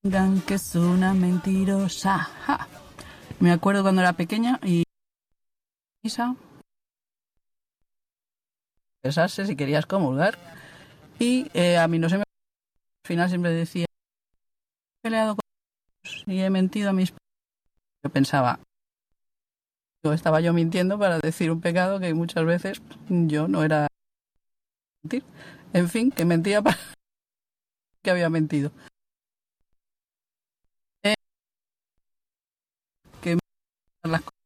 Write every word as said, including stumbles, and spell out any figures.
digan que es una mentirosa. Ja. Me acuerdo cuando era pequeña y misa, pensarse si querías comulgar y eh, a mí no se me... Al final siempre decía, he peleado con Dios y he mentido a mis... Yo pensaba, yo estaba yo mintiendo para decir un pecado que muchas veces yo no era mentir. En fin, que mentía para que había mentido. Eh, que las